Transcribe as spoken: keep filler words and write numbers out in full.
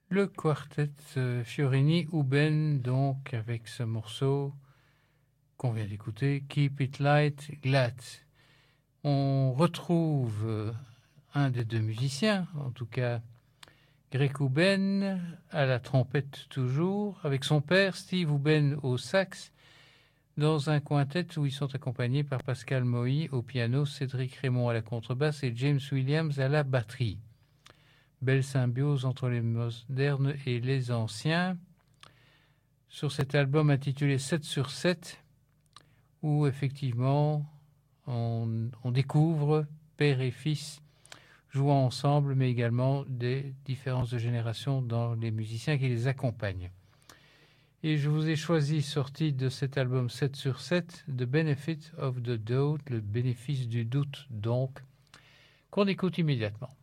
Le quartet euh, Fiorini-Huben, donc, avec ce morceau qu'on vient d'écouter, Keep It Light, Glad. On retrouve euh, un des deux musiciens, en tout cas Greg Huben, à la trompette toujours, avec son père Steve Huben au sax, dans un quintet où ils sont accompagnés par Pascal Moïse au piano, Cédric Raymond à la contrebasse et James Williams à la batterie. Belle symbiose entre les modernes et les anciens. Sur cet album intitulé sept sur sept, où effectivement on, on découvre père et fils jouant ensemble, mais également des différences de génération dans les musiciens qui les accompagnent. Et je vous ai choisi, sorti de cet album sept sur sept, The Benefit of the Doubt, le bénéfice du doute donc, qu'on écoute immédiatement.